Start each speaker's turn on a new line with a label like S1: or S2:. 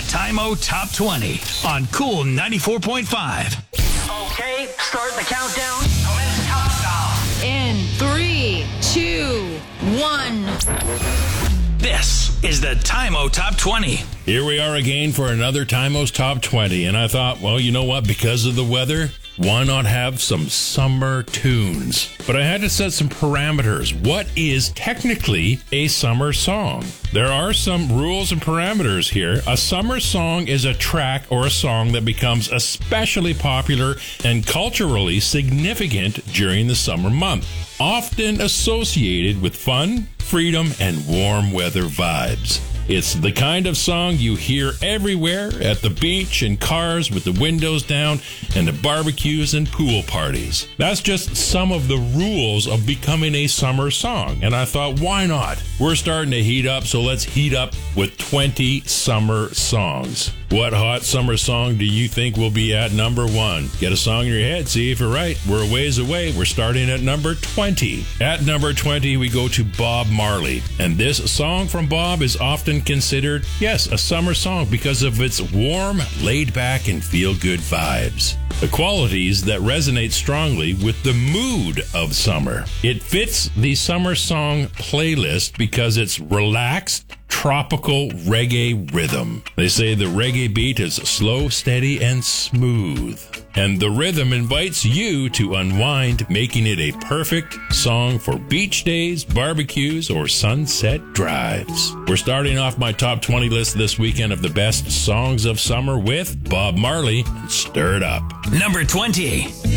S1: Time-O Top 20 on Cool 94.5.
S2: Okay, start the countdown. Commence countdown.
S3: In 3, 2, 1.
S1: This is the Time-O Top 20.
S4: Here we are again for another Time-O's Top 20. And I thought, well, you know what? Because of the weather, why not have some summer tunes? But I had to set some parameters. What is technically a summer song? There are some rules and parameters here. A summer song is a track or a song that becomes especially popular and culturally significant during the summer month, often associated with fun, freedom, and warm weather vibes. It's the kind of song you hear everywhere, at the beach, in cars with the windows down, and the barbecues and pool parties. That's just some of the rules of becoming a summer song. And I thought, why not? We're starting to heat up, so let's heat up with 20 summer songs. What hot summer song do you think will be at number 1? Get a song in your head, see if you're right. We're a ways away. We're starting at number 20. At number 20, we go to Bob Marley. And this song from Bob is often considered, yes, a summer song because of its warm, laid-back, and feel-good vibes. The qualities that resonate strongly with the mood of summer. It fits the summer song playlist because it's relaxed, tropical reggae rhythm. They say the reggae beat is slow, steady, and smooth. And the rhythm invites you to unwind, making it a perfect song for beach days, barbecues, or sunset drives. We're starting off my top 20 list this weekend of the best songs of summer with Bob Marley and Stir It Up.
S1: Number 20.